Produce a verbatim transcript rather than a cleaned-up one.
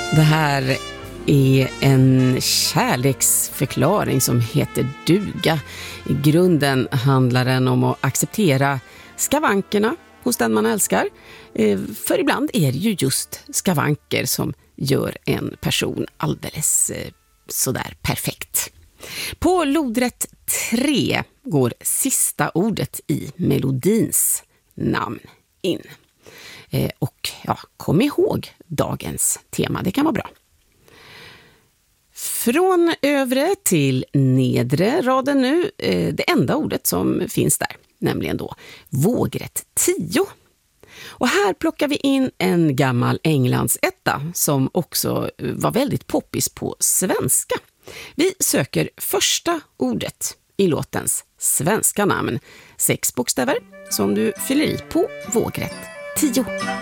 Det här är en kärleksförklaring som heter duga. I grunden handlar den om att acceptera skavankerna hos den man älskar. För ibland är det ju just skavanker som gör en person alldeles sådär perfekt. På lodrätt tre går sista ordet i melodins namn in. Och ja, kom ihåg dagens tema, det kan vara bra. Från övre till nedre raden nu, det enda ordet som finns där, nämligen då vågrätt tio. Och här plockar vi in en gammal Englandsetta som också var väldigt poppis på svenska. Vi söker första ordet i låtens svenska namn. Sex bokstäver som du fyller i på vågrätt tio.